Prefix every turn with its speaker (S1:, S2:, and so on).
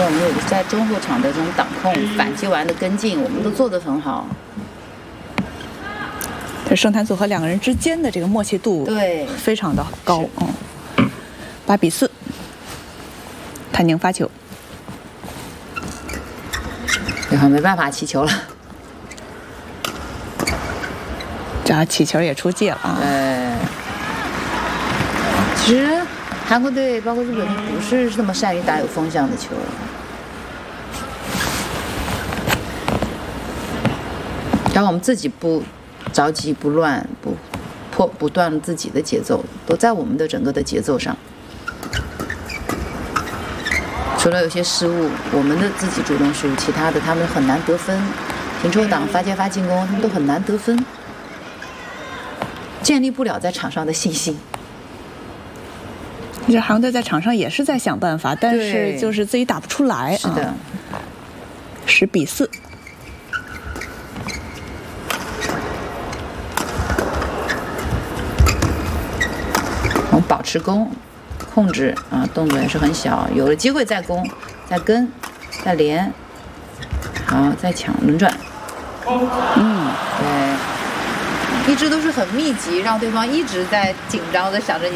S1: 我们有在中后场的这种挡控、反击完的跟进，我们都做得很好。
S2: 这生坛组合两个人之间的这个默契度
S1: 对
S2: 非常的高。8比4，谭宁发球。
S1: 对方没办法起球了。
S2: 这起球也出界了啊。
S1: 其实韩国队包括日本队不是那么善于打有风向的球。然后我们自己不着急、不乱、不断自己的节奏，都在我们的整个的节奏上。除了有些失误，我们的自己主动失误，其他的他们很难得分。停抽挡、发接发进攻，他们都很难得分，建立不了在场上的信心。
S2: 这韩国队在场上也是在想办法，但是就是自己打不出来。
S1: 是的。
S2: 10比4。
S1: 我们保持攻，控制啊，动作也是很小，有了机会再攻、再跟、再连，好，再抢轮转。对，一直都是很密集，让对方一直在紧张的想着你